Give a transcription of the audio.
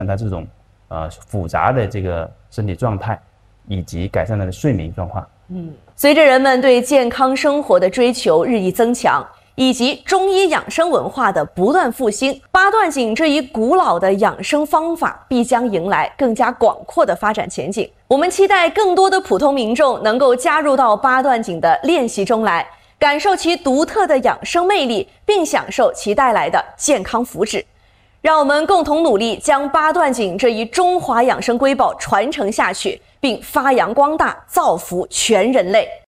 它这种复杂的这个身体状态，以及改善它的睡眠状况。 随着人们对健康生活的追求日益增强，以及中医养生文化的不断复兴，八段锦这一古老的养生方法必将迎来更加广阔的发展前景。我们期待更多的普通民众能够加入到八段锦的练习中来，感受其独特的养生魅力，并享受其带来的健康福祉。让我们共同努力，将八段锦这一中华养生瑰宝传承下去，并发扬光大，造福全人类。